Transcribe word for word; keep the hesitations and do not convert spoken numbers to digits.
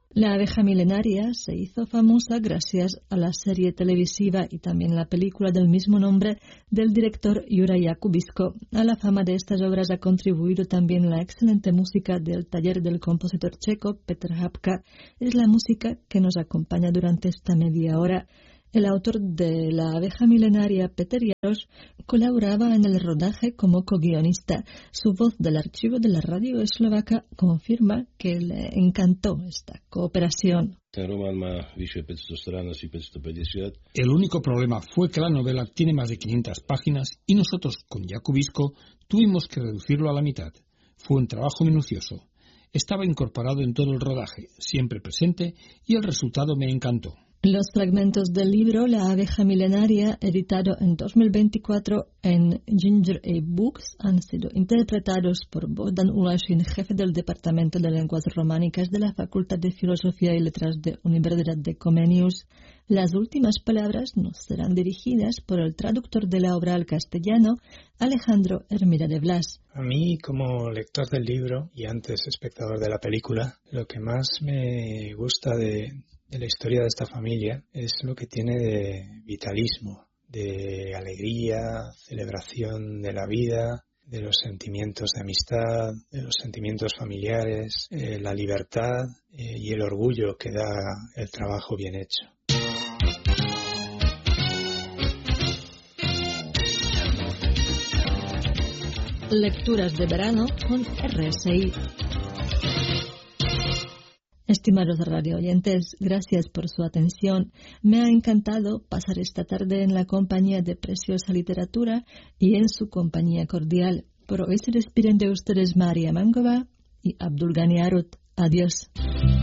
La abeja milenaria se hizo famosa gracias a la serie televisiva y también la película del mismo nombre del director Juraj Jakubisko. A la fama de estas obras ha contribuido también la excelente música del taller del compositor checo Petr Hapka. Es la música que nos acompaña durante esta media hora. El autor de La abeja milenaria, Peter Jarosz, colaboraba en el rodaje como co-guionista. Su voz del archivo de la radio eslovaca confirma que le encantó esta cooperación. El único problema fue que la novela tiene más de quinientas páginas y nosotros, con Jakubisko, tuvimos que reducirlo a la mitad. Fue un trabajo minucioso. Estaba incorporado en todo el rodaje, siempre presente, y el resultado me encantó. Los fragmentos del libro La abeja milenaria, editado en dos mil veinticuatro en Ginger A. Books, han sido interpretados por Bogdan Ulashin, jefe del Departamento de Lenguas Románicas de la Facultad de Filosofía y Letras de Universidad de Comenius. Las últimas palabras nos serán dirigidas por el traductor de la obra al castellano, Alejandro Hermida de Blas. A mí, como lector del libro y antes espectador de la película, lo que más me gusta de... de la historia de esta familia es lo que tiene de vitalismo, de alegría, celebración de la vida, de los sentimientos de amistad, de los sentimientos familiares, eh, la libertad eh, y el orgullo que da el trabajo bien hecho. Lecturas de verano con R S I. Estimados radio oyentes, gracias por su atención. Me ha encantado pasar esta tarde en la compañía de preciosa literatura y en su compañía cordial. Por hoy se despiden de ustedes María Mangova y Abdul Ghani Arut. Adiós.